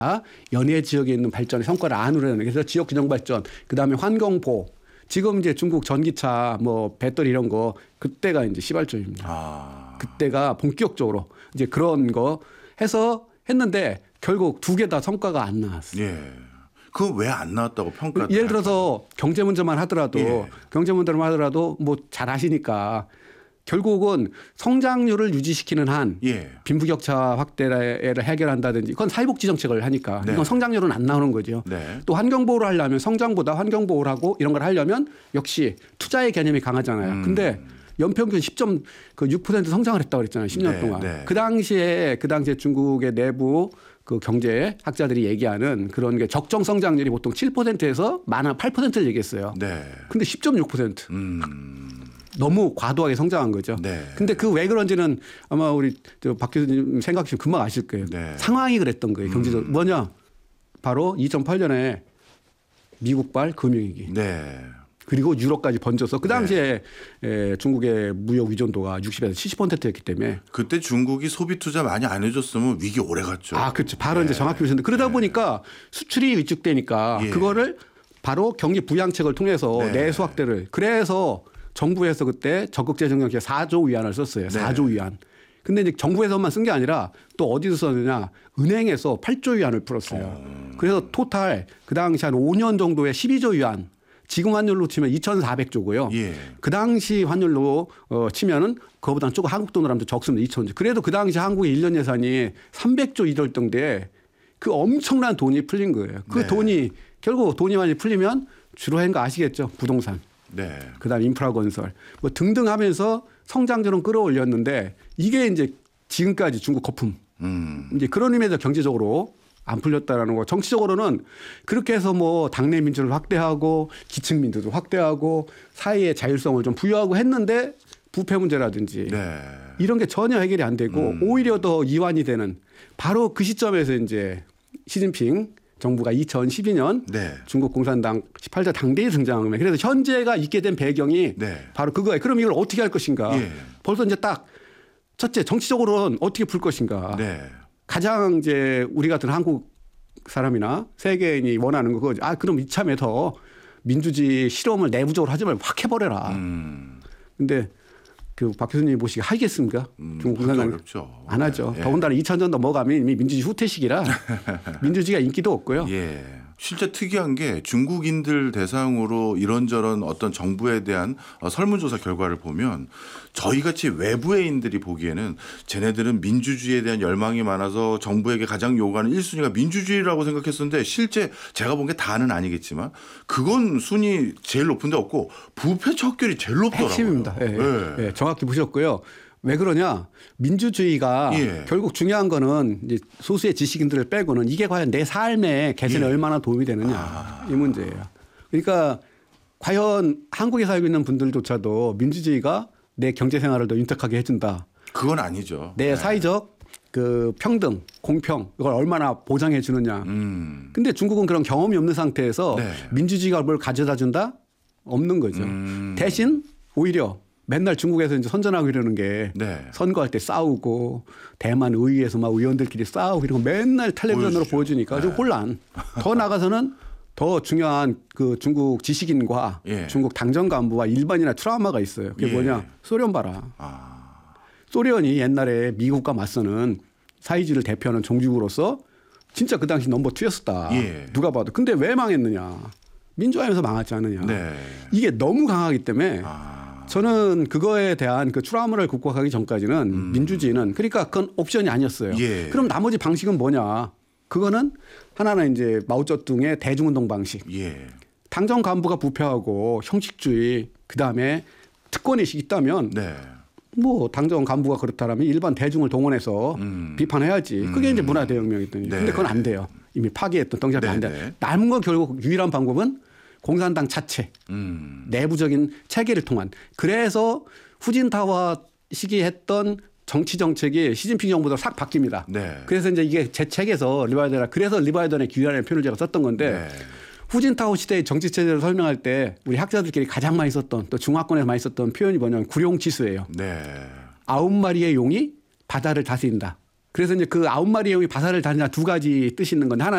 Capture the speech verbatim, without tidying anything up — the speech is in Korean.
연해 지역에 있는 발전의 성과를 안으려는. 그래서 지역 균형 발전, 그다음에 환경보호. 지금 이제 중국 전기차 뭐 배터리 이런 거 그때가 이제 시발점입니다. 아. 그때가 본격적으로 이제 그런 거 해서 했는데 결국 두 개 다 성과가 안 나왔어요. 예. 그거 왜 안 나왔다고 평가? 예를 들어서 경제 문제만 하더라도 예. 경제 문제만 하더라도 뭐 잘 아시니까 결국은 성장률을 유지시키는 한 예. 빈부격차 확대를 해결한다든지 그건 사회복지 정책을 하니까 네. 이건 성장률은 안 나오는 거죠. 네. 또 환경보호를 하려면 성장보다 환경보호를 하고 이런 걸 하려면 역시 투자의 개념이 강하잖아요. 음. 근데 연평균 십 점 육 퍼센트 성장을 했다고 그랬잖아요. 십 년 네, 동안. 네. 그 당시에 그 당시에 중국의 내부 그 경제 학자들이 얘기하는 그런 게 적정 성장률이 보통 칠 퍼센트에서 많아 팔 퍼센트를 얘기했어요. 네. 근데 십 점 육 퍼센트. 음. 너무 과도하게 성장한 거죠. 네. 근데 그 왜 그런지는 아마 우리 박 교수님 생각하시면 금방 아실 거예요. 네. 상황이 그랬던 거예요. 경제적 음. 뭐냐? 바로 이천팔 년에 미국발 금융위기. 네. 그리고 유럽까지 번져서 그 당시에 네. 중국의 무역 의존도가 육십에서 칠십 퍼센트였기 때문에 그때 중국이 소비 투자 많이 안 해줬으면 위기 오래 갔죠. 아, 그렇죠. 바로 네. 이제 정확히 보셨는데 그러다 네. 보니까 수출이 위축되니까 예. 그거를 바로 경기 부양책을 통해서 네. 내수 확대를 그래서 정부에서 그때 적극재정경제 사조 위안을 썼어요. 네. 사조 위안. 근데 이제 정부에서만 쓴 게 아니라 또 어디서 썼느냐 은행에서 팔조 위안을 풀었어요. 어. 그래서 토탈 그 당시 한 오 년 정도에 십이조 위안. 지금 환율로 치면 이천사백조고요. 예. 그 당시 환율로 어 치면은 그거보다는 조금 한국 돈으로 하면 적습니다. 이천조. 그래도 그 당시 한국의 일 년 예산이 삼백조 이럴 정도에 그 엄청난 돈이 풀린 거예요. 그 네. 돈이 결국 돈이 많이 풀리면 주로 한 거 아시겠죠? 부동산. 네. 그다음 인프라 건설 뭐 등등 하면서 성장률은 끌어올렸는데 이게 이제 지금까지 중국 거품. 음. 이제 그런 의미에서 경제적으로 안 풀렸다라는 거. 정치적으로는 그렇게 해서 뭐 당내 민주를 확대하고 기층 민주도 확대하고 사회의 자율성을 좀 부여하고 했는데 부패 문제라든지 네. 이런 게 전혀 해결이 안 되고 음. 오히려 더 이완이 되는 바로 그 시점에서 이제 시진핑 정부가 이천십이 년 네. 중국 공산당 십팔 대 당대에 등장한 겁니다. 그래서 현재가 있게 된 배경이 네. 바로 그거예요. 그럼 이걸 어떻게 할 것인가. 예. 벌써 이제 딱 첫째 정치적으로는 어떻게 풀 것인가. 네. 가장 이제 우리 같은 한국 사람이나 세계인이 원하는 거 아 그럼 이참에 더 민주주의 실험을 내부적으로 하지 말고 확 해버려라. 음. 근데 그 박 교수님 보시기 하겠습니까? 음, 중국 공산당 어렵죠. 안 하죠. 네. 더군다나 이천 년 넘어가면 이미 민주주의 후퇴식이라 민주주의가 인기도 없고요. 예. 진짜 특이한 게 중국인들 대상으로 이런저런 어떤 정부에 대한 설문조사 결과를 보면 저희같이 외부인들이 보기에는 쟤네들은 민주주의에 대한 열망이 많아서 정부에게 가장 요구하는 일 순위가 민주주의라고 생각했었는데 실제 제가 본 게 다는 아니겠지만 그건 순위 제일 높은 데 없고 부패 척결이 제일 높더라고요. 핵심입니다. 예, 네. 예, 정확히 보셨고요. 왜 그러냐? 민주주의가 예. 결국 중요한 거는 이제 소수의 지식인들을 빼고는 이게 과연 내 삶의 개선에 예. 얼마나 도움이 되느냐 아. 이 문제예요. 그러니까 과연 한국에 살고 있는 분들조차도 민주주의가 내 경제 생활을 더 윤택하게 해준다. 그건 아니죠. 내 네. 사회적 그 평등, 공평 이걸 얼마나 보장해 주느냐. 음. 근데 중국은 그런 경험이 없는 상태에서 네. 민주주의가 뭘 가져다 준다? 없는 거죠. 음. 대신 오히려 맨날 중국에서 이제 선전하고 이러는 게 네. 선거할 때 싸우고 대만 의회에서 막 의원들끼리 싸우고 이런 거 맨날 텔레비전으로 보여주죠. 보여주니까 좀 네. 혼란. 더 나가서는 더 중요한 그 중국 지식인과 예. 중국 당정 간부와 일반인의 트라우마가 있어요. 그게 예. 뭐냐? 소련 봐라. 아. 소련이 옛날에 미국과 맞서는 사회주의를 대표하는 종주국으로서 진짜 그 당시 넘버 투였었다. 예. 누가 봐도. 근데 왜 망했느냐. 민주화하면서 망하지 않느냐. 네. 이게 너무 강하기 때문에 아. 저는 그거에 대한 그 트라우마를 극복하기 전까지는 음. 민주주의는 그러니까 그건 옵션이 아니었어요. 예. 그럼 나머지 방식은 뭐냐. 그거는 하나는 이제 마오쩌둥의 대중운동 방식. 예. 당정 간부가 부패하고 형식주의 그다음에 특권의식이 있다면 네. 뭐 당정 간부가 그렇다면 일반 대중을 동원해서 음. 비판해야지. 그게 음. 이제 문화대혁명이더니. 네. 근데 그건 안 돼요. 이미 파기했던 덩잡이 안 네, 돼. 네. 남은 건 결국 유일한 방법은 공산당 자체. 음. 내부적인 체계를 통한. 그래서 후진타와 시기했던 정치 정책이 시진핑 정부도 싹 바뀝니다. 네. 그래서 이제 이게 제 책에서 리바이던라 그래서 리바이던의 기회라는 표현을 제가 썼던 건데 네. 후진타오 시대의 정치 체제를 설명할 때 우리 학자들끼리 가장 많이 썼던 또 중화권에서 많이 썼던 표현이 뭐냐면 구룡치수예요. 네. 아홉 마리의 용이 바다를 다스린다. 그래서 이제 그 아홉 마리의 용이 바사를 다니냐 두 가지 뜻이 있는 건데 하나